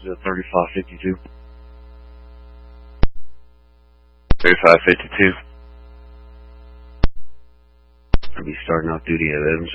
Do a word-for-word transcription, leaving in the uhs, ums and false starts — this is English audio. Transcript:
uh, thirty-five fifty-two. thirty-five fifty-two. I'll be starting off duty at Evans